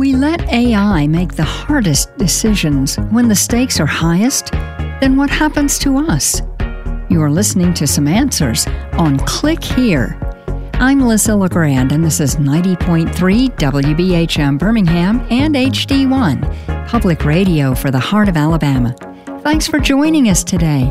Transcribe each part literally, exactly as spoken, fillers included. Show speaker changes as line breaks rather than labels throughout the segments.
we let A I make the hardest decisions when the stakes are highest, then what happens to us? You are listening to some answers on Click Here. I'm Liz LeGrand, and this is ninety point three W B H M Birmingham and H D one, public radio for the heart of Alabama. Thanks for joining us today.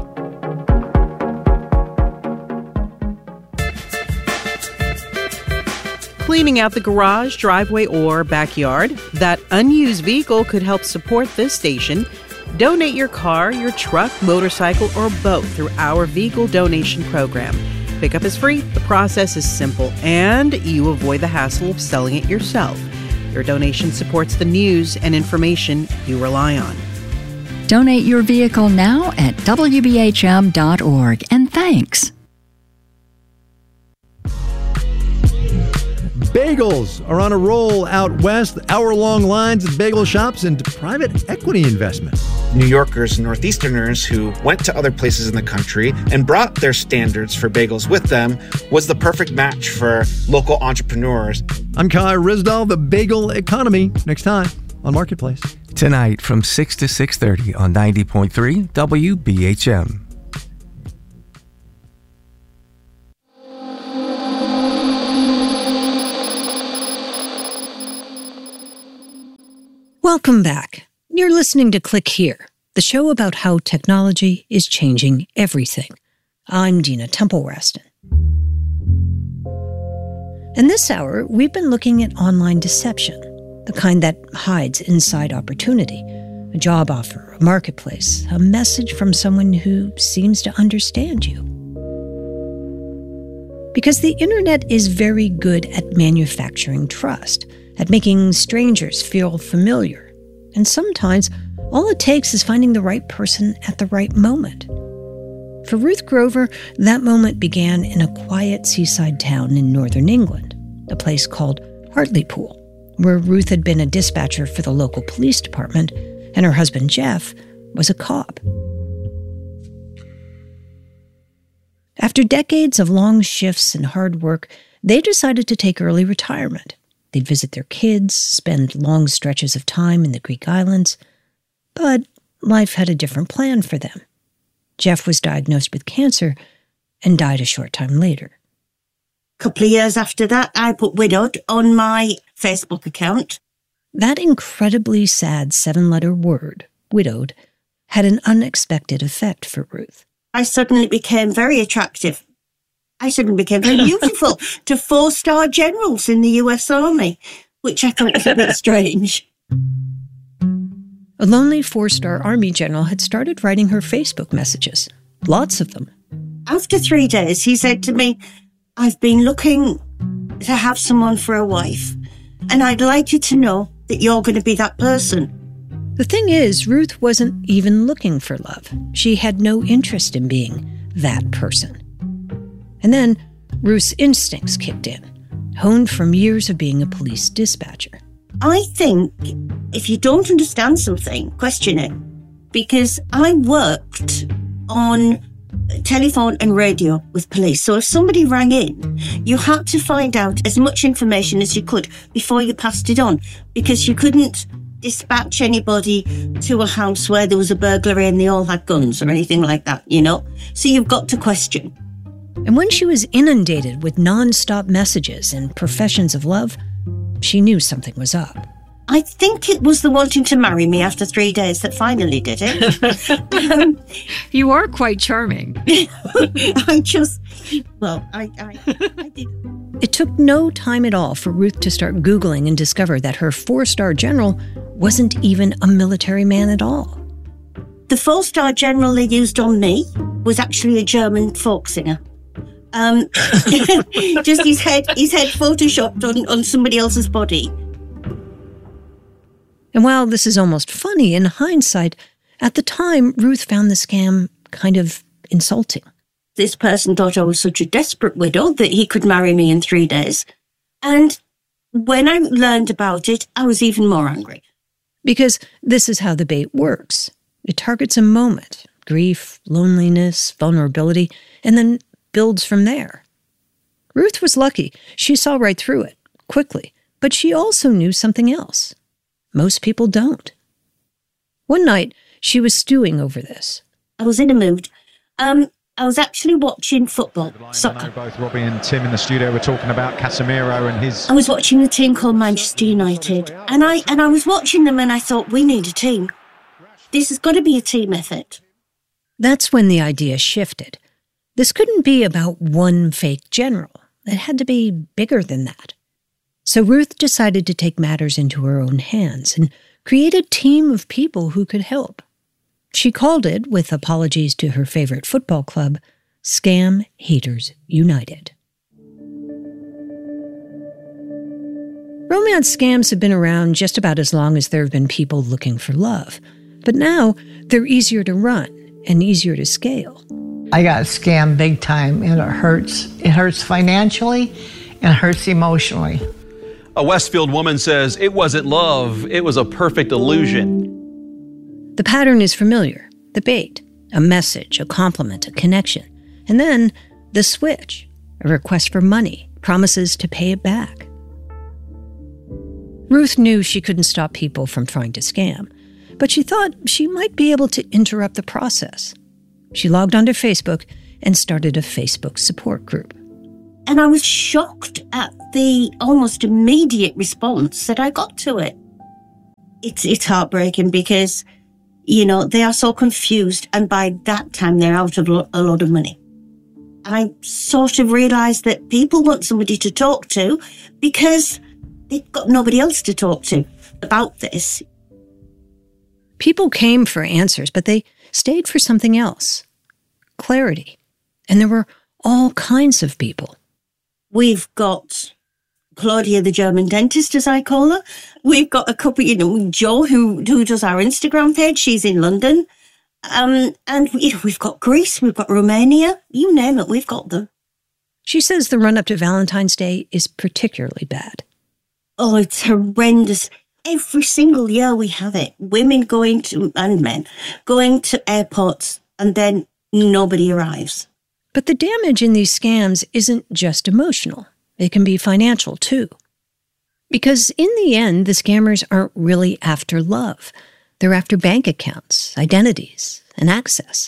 Cleaning out the garage, driveway, or backyard? That unused vehicle could help support this station. Donate your car, your truck, motorcycle, or both through our vehicle donation program. Pickup is free, the process is simple, and you avoid the hassle of selling it yourself. Your donation supports the news and information you rely on.
Donate your vehicle now at W B H M dot org, and thanks.
Bagels are on a roll out west. Hour-long lines at bagel shops and private equity investment.
New Yorkers and Northeasterners who went to other places in the country and brought their standards for bagels with them was the perfect match for local entrepreneurs.
I'm Kai Risdall, the bagel economy, next time on Marketplace.
Tonight from six to six thirty on ninety point three W B H M.
Welcome back. You're listening to Click Here, the show about how technology is changing everything. I'm Dina Temple-Raston. In this hour, we've been looking at online deception, the kind that hides inside opportunity, a job offer, a marketplace, a message from someone who seems to understand you. Because the internet is very good at manufacturing trust, at making strangers feel familiar. And sometimes, all it takes is finding the right person at the right moment. For Ruth Grover, that moment began in a quiet seaside town in northern England, a place called Hartlepool, where Ruth had been a dispatcher for the local police department, and her husband Jeff was a cop. After decades of long shifts and hard work, they decided to take early retirement. They'd visit their kids, spend long stretches of time in the Greek islands. But life had a different plan for them. Jeff was diagnosed with cancer and died a short time later.
A couple of years after that, I put widowed on my Facebook account.
That incredibly sad seven-letter word, widowed, had an unexpected effect for Ruth.
I suddenly became very attractive. I suddenly became very beautiful to four-star generals in the U S Army, which I thought was a bit strange.
A lonely four-star Army general had started writing her Facebook messages, lots of them.
After three days, he said to me, I've been looking to have someone for a wife, and I'd like you to know that you're going to be that person.
The thing is, Ruth wasn't even looking for love. She had no interest in being that person. And then Ruth's instincts kicked in, honed from years of being a police dispatcher.
I think if you don't understand something, question it. Because I worked on telephone and radio with police. So if somebody rang in, you had to find out as much information as you could before you passed it on. Because you couldn't dispatch anybody to a house where there was a burglary and they all had guns or anything like that, you know? So you've got to question.
And when she was inundated with non-stop messages and professions of love, she knew something was up.
I think it was the wanting to marry me after three days that finally did it. um,
you are quite charming.
I just, well, I, I, I did.
It took no time at all for Ruth to start Googling and discover that her four-star general wasn't even a military man at all.
The four-star general they used on me was actually a German folk singer. Um, just his head, his head photoshopped on, on somebody else's body.
And while this is almost funny in hindsight, at the time, Ruth found the scam kind of insulting.
This person thought I was such a desperate widow that he could marry me in three days. And when I learned about it, I was even more angry.
Because this is how the bait works. It targets a moment, grief, loneliness, vulnerability, and then builds from there. Ruth was lucky. She saw right through it, quickly. But she also knew something else. Most people don't. One night, she was stewing over this.
I was in a mood. Um, I was actually watching football, soccer.
I know both Robbie and Tim in the studio were talking about Casemiro and his...
I was watching a team called Manchester United, and I and I was watching them and I thought, we need a team. This has got to be a team effort.
That's when the idea shifted. This couldn't be about one fake general. It had to be bigger than that. So Ruth decided to take matters into her own hands and create a team of people who could help. She called it, with apologies to her favorite football club, Scam Haters United. Romance scams have been around just about as long as there have been people looking for love. But now they're easier to run and easier to scale.
I got scammed big time, and it hurts. It hurts financially and it hurts emotionally.
A Westfield woman says it wasn't love, it was a perfect illusion.
The pattern is familiar. The bait, a message, a compliment, a connection. And then the switch, a request for money, promises to pay it back. Ruth knew she couldn't stop people from trying to scam, but she thought she might be able to interrupt the process. She logged onto Facebook and started a Facebook support group.
And I was shocked at the almost immediate response that I got to it. It's, it's heartbreaking because, you know, they are so confused, and by that time they're out of lo- a lot of money. And I sort of realised that people want somebody to talk to because they've got nobody else to talk to about this.
People came for answers, but they stayed for something else. Clarity. And there were all kinds of people.
We've got Claudia, the German dentist, as I call her. We've got a couple, you know, Jo, who, who does our Instagram page. She's in London. Um, and, you know, we've got Greece, we've got Romania. You name it, we've got them.
She says the run-up to Valentine's Day is particularly bad.
Oh, it's horrendous. Every single year we have it. Women going to, and men, going to airports, and then nobody arrives.
But the damage in these scams isn't just emotional. It can be financial, too. Because in the end, the scammers aren't really after love. They're after bank accounts, identities, and access.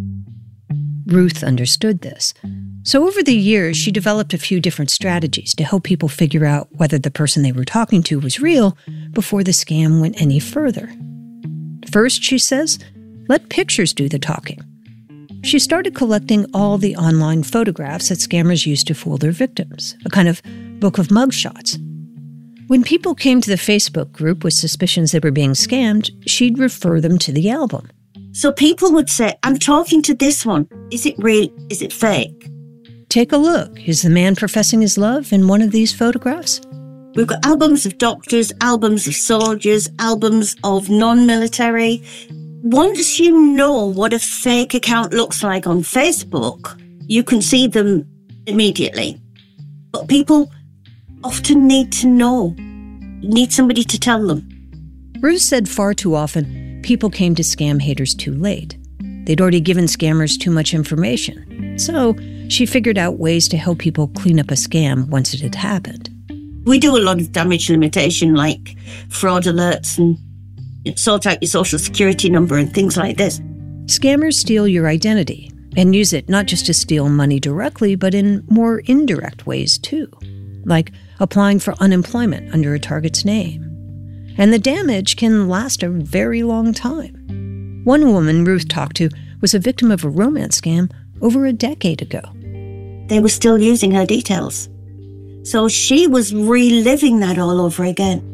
Ruth understood this. So over the years, she developed a few different strategies to help people figure out whether the person they were talking to was real before the scam went any further. First, she says, let pictures do the talking. She started collecting all the online photographs that scammers used to fool their victims, a kind of book of mugshots. When people came to the Facebook group with suspicions they were being scammed, she'd refer them to the album.
So people would say, I'm talking to this one. Is it real? Is it fake?
Take a look. Is the man professing his love in one of these photographs?
We've got albums of doctors, albums of soldiers, albums of non-military. Once you know what a fake account looks like on Facebook, you can see them immediately. But people often need to know, need somebody to tell them.
Ruth said far too often, people came to scam haters too late. They'd already given scammers too much information. So she figured out ways to help people clean up a scam once it had happened.
We do a lot of damage limitation, like fraud alerts and sort out your social security number and things like this.
Scammers steal your identity and use it not just to steal money directly, but in more indirect ways too, like applying for unemployment under a target's name. And the damage can last a very long time. One woman Ruth talked to was a victim of a romance scam over a decade ago.
They were still using her details. So she was reliving that all over again.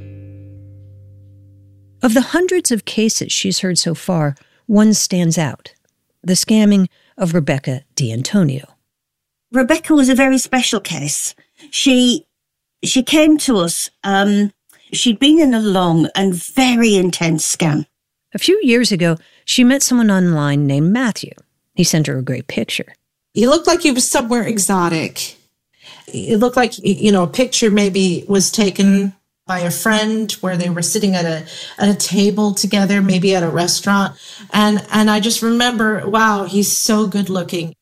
Of the hundreds of cases she's heard so far, one stands out, the scamming of Rebecca D'Antonio.
Rebecca was a very special case. She she came to us. Um, she'd been in a long and very intense scam.
A few years ago, she met someone online named Matthew. He sent her a great picture.
He looked like he was somewhere exotic. It looked like, you know, a picture maybe was taken by a friend where they were sitting at a at a table together, maybe at a restaurant. And and I just remember, wow, he's so good looking.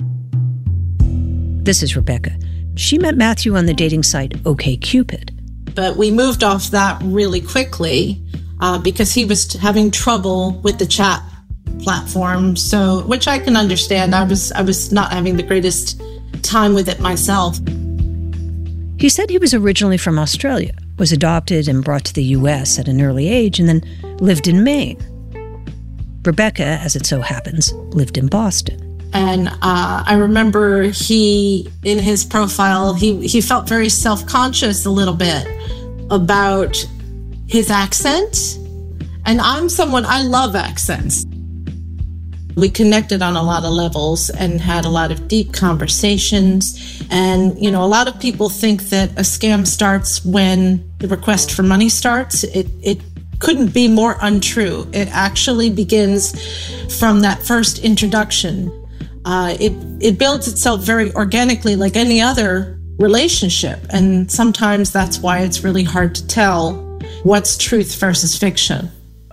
This is Rebecca. She met Matthew on the dating site OkCupid.
but we moved off that really quickly uh, because he was having trouble with the chat platform. So, which I can understand. I was I was not having the greatest time with it myself.
He said he was originally from Australia, was adopted and brought to the U S at an early age, and then lived in Maine. Rebecca, as it so happens, lived in Boston.
And uh, I remember he, in his profile, he, he felt very self-conscious a little bit about his accent. And I'm someone, I love accents. We connected on a lot of levels and had a lot of deep conversations. And, you know, a lot of people think that a scam starts when the request for money starts. It, it couldn't be more untrue. It actually begins from that first introduction. Uh, it, it builds itself very organically like any other relationship. And sometimes that's why it's really hard to tell what's truth versus fiction.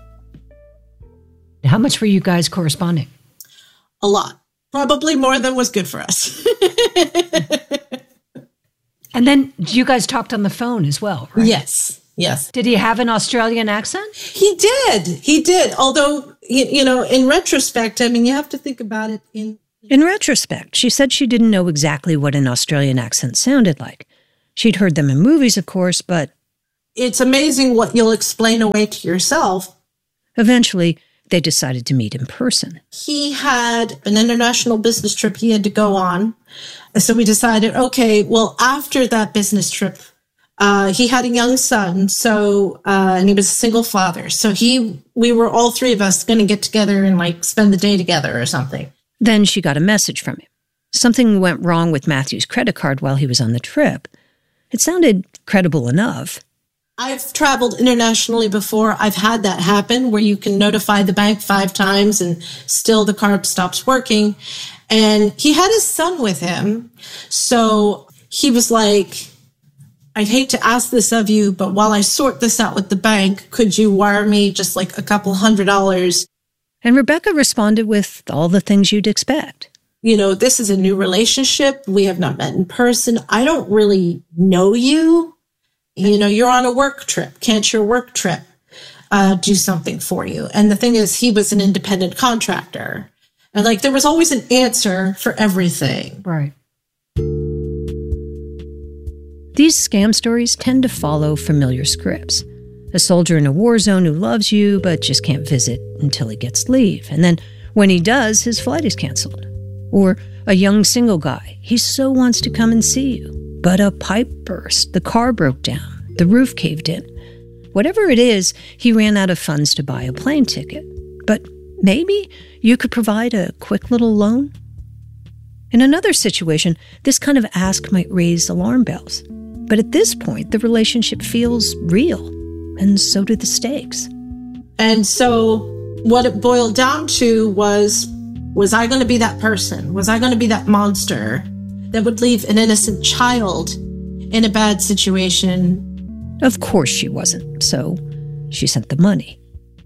How much were you guys corresponding?
A lot. Probably more than was good for us.
And then you guys talked on the phone as well, right?
Yes. Yes.
Did he have an Australian accent?
He did. He did. Although, you, you know, in retrospect, I mean, you have to think about it in...
In retrospect, she said she didn't know exactly what an Australian accent sounded like. She'd heard them in movies, of course, but...
It's amazing what you'll explain away to yourself.
Eventually, they decided to meet in person.
He had an international business trip he had to go on. So we decided, okay, well, after that business trip, uh, he had a young son, so uh, and he was a single father. So he, we were all three of us going to get together and like spend the day together or something.
Then she got a message from him. Something went wrong with Matthew's credit card while he was on the trip. It sounded credible enough.
I've traveled internationally before. I've had that happen where you can notify the bank five times and still the card stops working. And he had his son with him. So he was like, I'd hate to ask this of you, but while I sort this out with the bank, could you wire me just like a couple hundred dollars?
And Rebecca responded with all the things you'd expect.
You know, this is a new relationship. We have not met in person. I don't really know you. You know, you're on a work trip. Can't your work trip uh, do something for you? And the thing is, he was an independent contractor. And like, there was always an answer for everything.
Right. These scam stories tend to follow familiar scripts. A soldier in a war zone who loves you, but just can't visit until he gets leave. And then when he does, his flight is canceled. Or a young single guy. He so wants to come and see you, but a pipe burst, the car broke down, the roof caved in. Whatever it is, he ran out of funds to buy a plane ticket. But maybe you could provide a quick little loan? In another situation, this kind of ask might raise alarm bells. But at this point, the relationship feels real. And so do the stakes.
And so what it boiled down to was, was I going to be that person? Was I going to be that monster that would leave an innocent child in a bad situation?
Of course she wasn't, so she sent the money.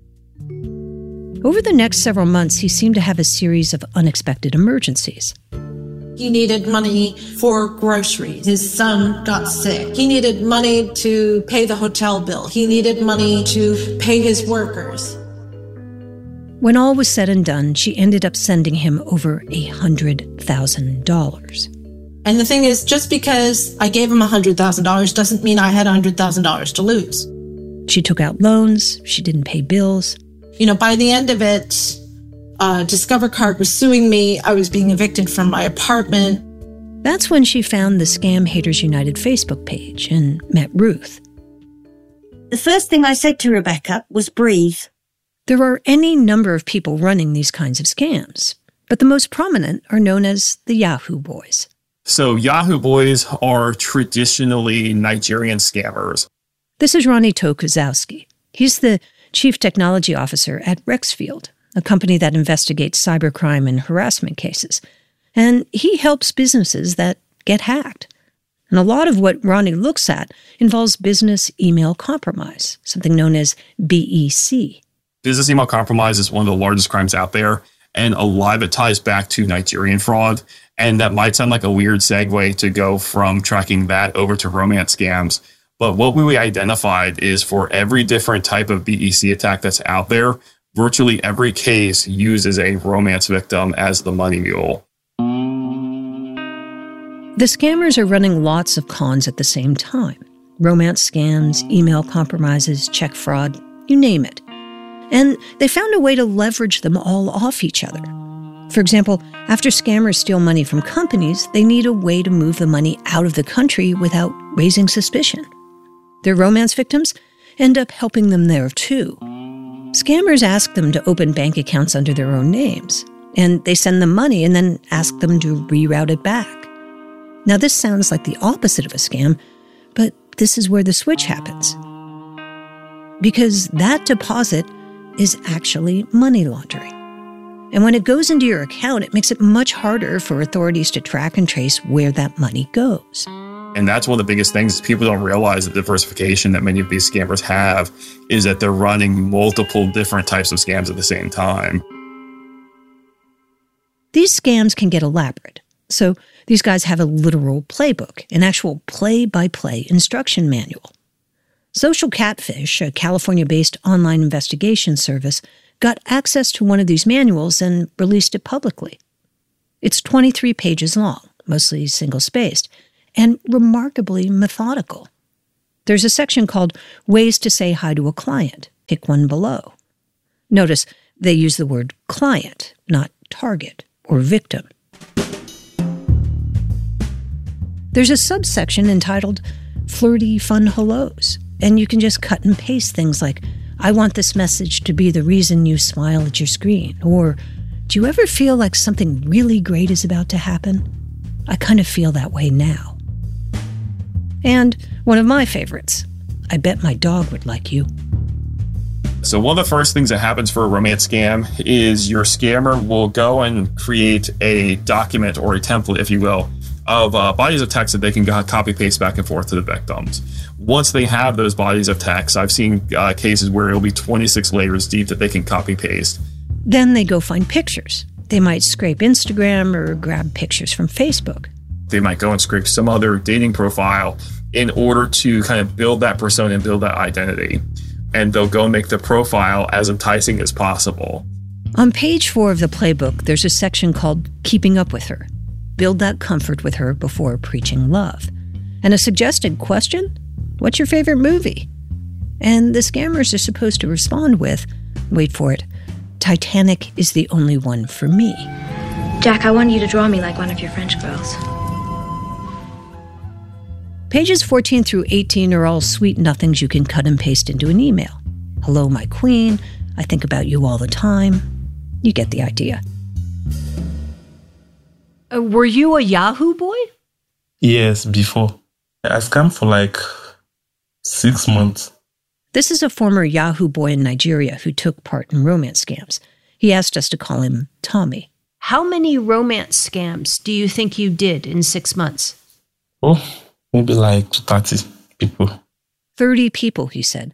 Over the next several months, he seemed to have a series of unexpected emergencies.
He needed money for groceries. His son got sick. He needed money to pay the hotel bill. He needed money to pay his workers.
When all was said and done, she ended up sending him over one hundred thousand dollars.
And the thing is, just because I gave him one hundred thousand dollars doesn't mean I had one hundred thousand dollars to lose.
She took out loans. She didn't pay bills.
You know, by the end of it, Uh, Discover Card was suing me. I was being evicted from my apartment.
That's when she found the Scam Haters United Facebook page and met Ruth.
The first thing I said to Rebecca was breathe.
There are any number of people running these kinds of scams, but the most prominent are known as the Yahoo Boys.
So Yahoo Boys are traditionally Nigerian scammers.
This is Ronnie Tokozowski. He's the Chief Technology Officer at Rexfield, a company that investigates cybercrime and harassment cases. And he helps businesses that get hacked. And a lot of what Ronnie looks at involves business email compromise, something known as B E C.
Business email compromise is one of the largest crimes out there, and a lot of it ties back to Nigerian fraud. And that might sound like a weird segue to go from tracking that over to romance scams. But what we identified is for every different type of B E C attack that's out there, virtually every case uses a romance victim as the money mule.
The scammers are running lots of cons at the same time. Romance scams, email compromises, check fraud, you name it. And they found a way to leverage them all off each other. For example, after scammers steal money from companies, they need a way to move the money out of the country without raising suspicion. Their romance victims end up helping them there too. Scammers ask them to open bank accounts under their own names, and they send them money and then ask them to reroute it back. Now, this sounds like the opposite of a scam, but this is where the switch happens. Because that deposit is actually money laundering. And when it goes into your account, it makes it much harder for authorities to track and trace where that money goes.
And that's one of the biggest things. People don't realize the diversification that many of these scammers have is that they're running multiple different types of scams at the same time.
These scams can get elaborate. So these guys have a literal playbook, an actual play-by-play instruction manual. Social Catfish, a California-based online investigation service, got access to one of these manuals and released it publicly. It's twenty-three pages long, mostly single-spaced, and remarkably methodical. There's a section called Ways to Say Hi to a Client. Pick one below. Notice they use the word client, not target or victim. There's a subsection entitled Flirty Fun Hellos, and you can just cut and paste things like, I want this message to be the reason you smile at your screen, or do you ever feel like something really great is about to happen? I kind of feel that way now. And one of my favorites, I bet my dog would like you.
So one of the first things that happens for a romance scam is your scammer will go and create a document or a template, if you will, of uh, bodies of text that they can copy paste back and forth to the victims. Once they have those bodies of text, I've seen uh, cases where it'll be twenty-six layers deep that they can copy paste.
Then they go find pictures. They might scrape Instagram or grab pictures from Facebook.
They might go and scrape some other dating profile in order to kind of build that persona and build that identity. And they'll go make the profile as enticing as possible.
On page four of the playbook, there's a section called Keeping Up With Her. Build that comfort with her before preaching love. And a suggested question, what's your favorite movie? And the scammers are supposed to respond with, wait for it, Titanic is the only one for me.
Jack, I want you to draw me like one of your French girls.
Pages fourteen through eighteen are all sweet nothings you can cut and paste into an email. Hello, my queen. I think about you all the time. You get the idea. Uh, were you a Yahoo boy?
Yes, before. I scammed for like six months.
This is a former Yahoo boy in Nigeria who took part in romance scams. He asked us to call him Tommy. How many romance scams do you think you did in six months?
Oh, maybe like thirty people.
thirty people, he said.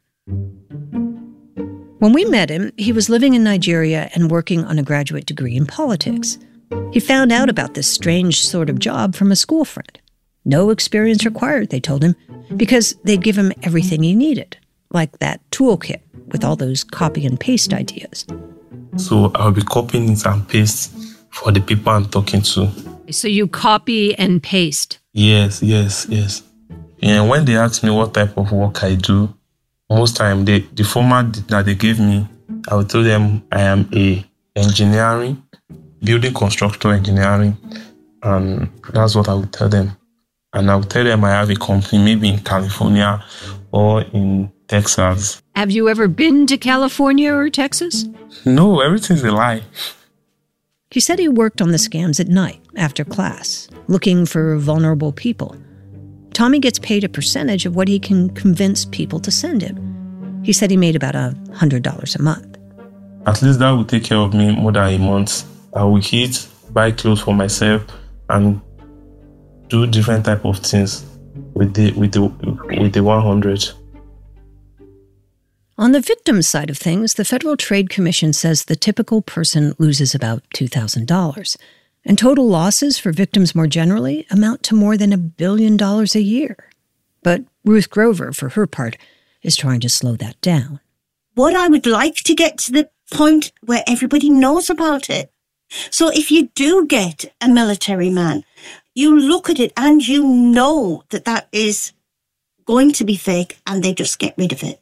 When we met him, he was living in Nigeria and working on a graduate degree in politics. He found out about this strange sort of job from a school friend. No experience required, they told him, because they'd give him everything he needed, like that toolkit with all those copy and paste ideas.
So I'll be copying it and paste for the people I'm talking to.
So you copy and paste?
Yes, yes, yes. And when they ask me what type of work I do, most time they, the format that they give me, I will tell them I am a engineering, building construction engineering, and that's what I will tell them. And I will tell them I have a company maybe in California or in Texas.
Have you ever been to California or Texas?
No, everything's a lie.
He said he worked on the scams at night after class, looking for vulnerable people. Tommy gets paid a percentage of what he can convince people to send him. He said he made about one hundred dollars a month.
At least that will take care of me more than a month. I will eat, buy clothes for myself, and do different type of things with the with the with the one hundred.
On the victim side of things, the Federal Trade Commission says the typical person loses about two thousand dollars, and total losses for victims more generally amount to more than a billion dollars a year. But Ruth Grover, for her part, is trying to slow that down.
What I would like to get to the point where everybody knows about it. So if you do get a military man, you look at it and you know that that is going to be fake, and they just get rid of it.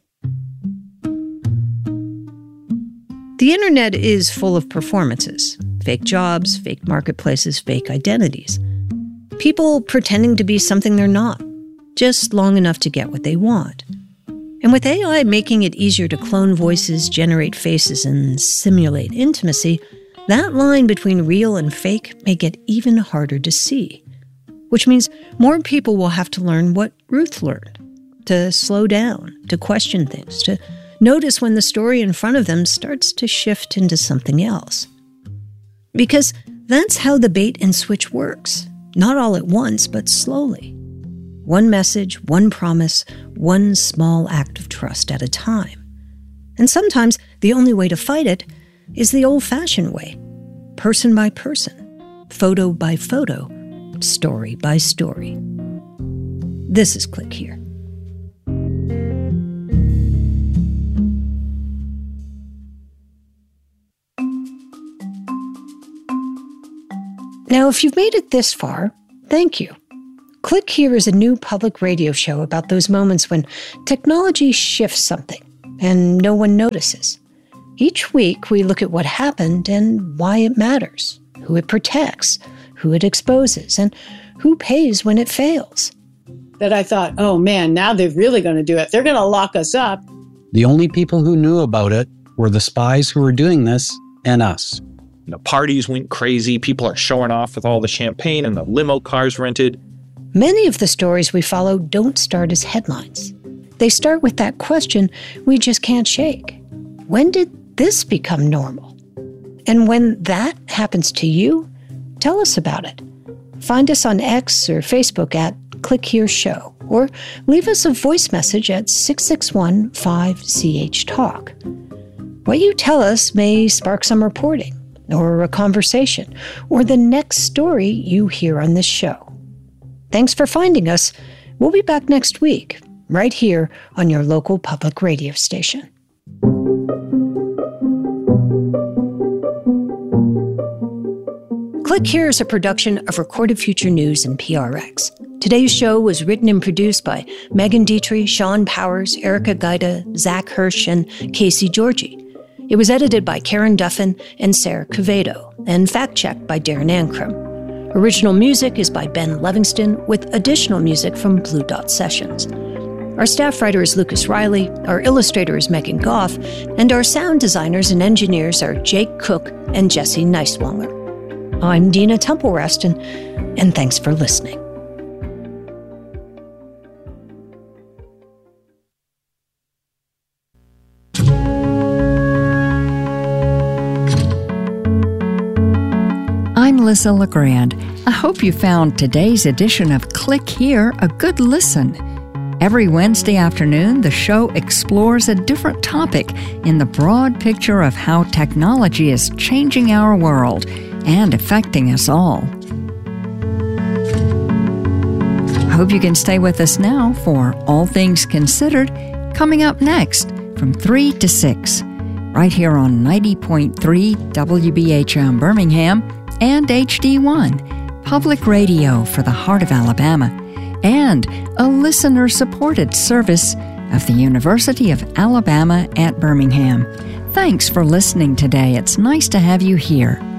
The internet is full of performances, fake jobs, fake marketplaces, fake identities. People pretending to be something they're not, just long enough to get what they want. And with A I making it easier to clone voices, generate faces, and simulate intimacy, that line between real and fake may get even harder to see. Which means more people will have to learn what Ruth learned, to slow down, to question things, to notice when the story in front of them starts to shift into something else. Because that's how the bait and switch works. Not all at once, but slowly. One message, one promise, one small act of trust at a time. And sometimes the only way to fight it is the old-fashioned way. Person by person, photo by photo, story by story. This is Click Here. Now, if you've made it this far, thank you. Click Here is a new public radio show about those moments when technology shifts something and no one notices. Each week, we look at what happened and why it matters, who it protects, who it exposes, and who pays when it fails.
That I thought, oh man, now they're really going to do it. They're going to lock us up.
The only people who knew about it were the spies who were doing this and us.
You know, parties went crazy. People are showing off with all the champagne and the limo cars rented.
Many of the stories we follow don't start as headlines. They start with that question we just can't shake. When did this become normal? And when that happens to you, tell us about it. Find us on X or Facebook at Click Here Show, or leave us a voice message at six six one, five C H Talk. What you tell us may spark some reporting, or a conversation, or the next story you hear on this show. Thanks for finding us. We'll be back next week, right here on your local public radio station. Click Here is a production of Recorded Future News and P R X. Today's show was written and produced by Megan Dietrich, Sean Powers, Erica Gaida, Zach Hirsch, and Casey Georgie. It was edited by Karen Duffin and Sarah Quevedo, and fact-checked by Darren Ankrum. Original music is by Ben Livingston, with additional music from Blue Dot Sessions. Our staff writer is Lucas Riley, our illustrator is Megan Goff, and our sound designers and engineers are Jake Cook and Jesse Neiswanger. I'm Dina Temple-Raston, and thanks for listening.
I'm Lisa LeGrand. I hope you found today's edition of Click Here a good listen. Every Wednesday afternoon, the show explores a different topic in the broad picture of how technology is changing our world and affecting us all. I hope you can stay with us now for All Things Considered, coming up next from three to six, right here on ninety point three W B H M Birmingham and H D one, public radio for the heart of Alabama, and a listener-supported service of the University of Alabama at Birmingham. Thanks for listening today. It's nice to have you here.